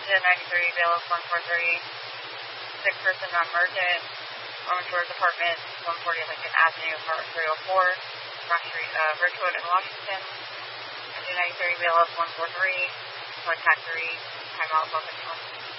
Engine 93, bailiff 143, sick person non-emergent, Roman Shores Apartment, 140 Lincoln Avenue, apartment 304, Ridgewood in Washington. Engine 93, bailiff 143, contact 3, timeout 1251.